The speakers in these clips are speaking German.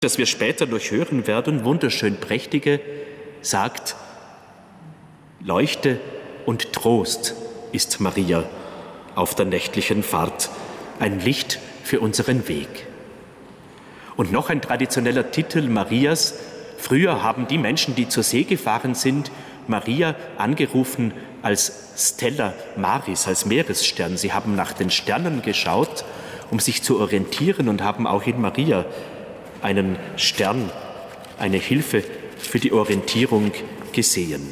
das wir später noch hören werden, wunderschön prächtige, sagt: Leuchte und Trost ist Maria auf der nächtlichen Fahrt, ein Licht für unseren Weg. Und noch ein traditioneller Titel Marias. Früher haben die Menschen, die zur See gefahren sind, Maria angerufen als Stella Maris, als Meeresstern. Sie haben nach den Sternen geschaut, um sich zu orientieren, und haben auch in Maria einen Stern, eine Hilfe für die Orientierung gesehen.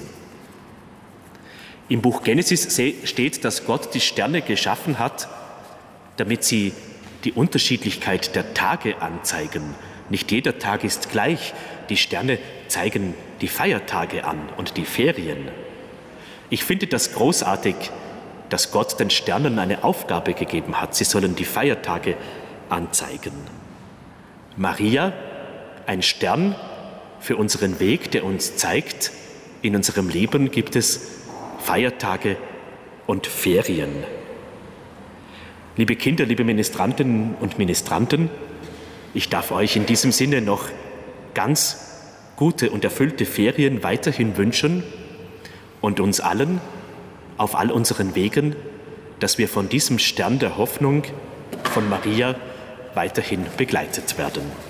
Im Buch Genesis steht, dass Gott die Sterne geschaffen hat, damit sie die Unterschiedlichkeit der Tage anzeigen. Nicht jeder Tag ist gleich. Die Sterne zeigen die Feiertage an und die Ferien. Ich finde das großartig, dass Gott den Sternen eine Aufgabe gegeben hat. Sie sollen die Feiertage anzeigen. Maria, ein Stern für unseren Weg, der uns zeigt, in unserem Leben gibt es Feiertage und Ferien. Liebe Kinder, liebe Ministrantinnen und Ministranten, ich darf euch in diesem Sinne noch ganz gute und erfüllte Ferien weiterhin wünschen und uns allen auf all unseren Wegen, dass wir von diesem Stern der Hoffnung von Maria weiterhin begleitet werden.